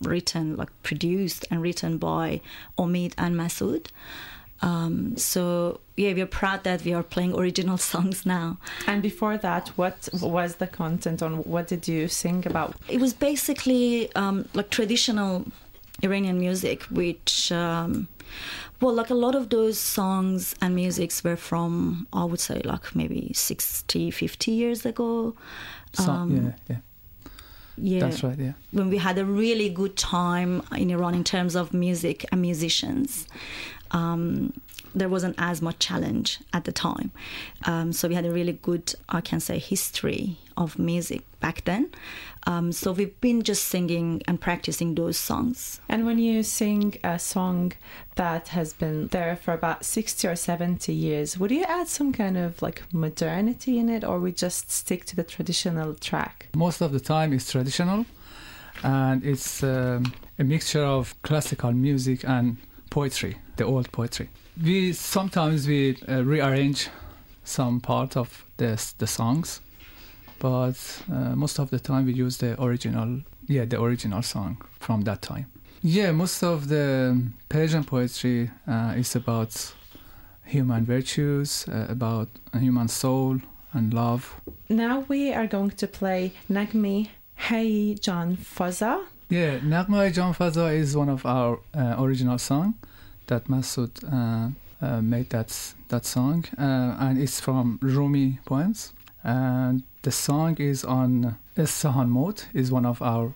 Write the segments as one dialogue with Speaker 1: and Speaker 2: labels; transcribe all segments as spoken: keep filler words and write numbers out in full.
Speaker 1: written, like produced and written by Omid and Masood. Um, so yeah, we're proud that we are playing original songs now.
Speaker 2: And before that, what was the content on what did you sing about?
Speaker 1: It was basically um, like traditional Iranian music, which, um, well, like a lot of those songs and musics were from, I would say, like maybe sixty, fifty years ago.
Speaker 3: So,
Speaker 1: Um,
Speaker 3: yeah, yeah.
Speaker 1: Yeah,
Speaker 3: That's right, yeah.
Speaker 1: When we had a really good time in Iran in terms of music and musicians. Um, there wasn't as much challenge at the time. Um, so we had a really good, I can say, history of music back then. Um, so we've been just singing and practicing those songs.
Speaker 2: And when you sing a song that has been there for about sixty or seventy years, would you add some kind of like modernity in it, or we just stick to the traditional track?
Speaker 3: Most of the time it's traditional, and it's um, a mixture of classical music and poetry, the old poetry. We sometimes we uh, rearrange some part of the the songs, but uh, most of the time we use the original, yeah, the original song from that time. Yeah, most of the Persian poetry uh, is about human virtues, uh, about a human soul and love.
Speaker 2: Now we are going to play Nagmi Hey Jan Faza.
Speaker 3: Yeah, Nagma Jan Faza is one of our uh, original song that Masood uh, uh, made that that song, uh, and it's from Rumi poems. And the song is on Isfahan mode, is one of our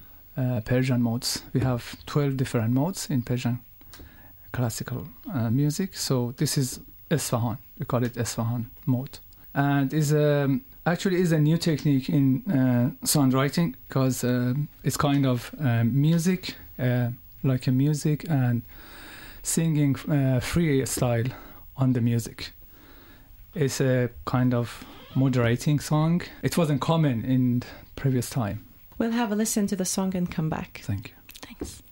Speaker 3: uh, Persian modes. We have twelve different modes in Persian classical uh, music. So this is Isfahan. We call it Isfahan mode, and is um, actually is a new technique in uh, songwriting, because uh, it's kind of uh, music, uh, like a music and singing uh, free style on the music. It's a kind of moderating song. It wasn't common in previous time.
Speaker 2: We'll have a listen to the song and come back.
Speaker 3: Thank you.
Speaker 1: Thanks.